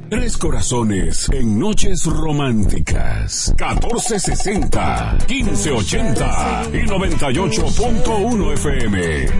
Tres corazones en noches románticas. 1460, 1580 y 98.1 FM.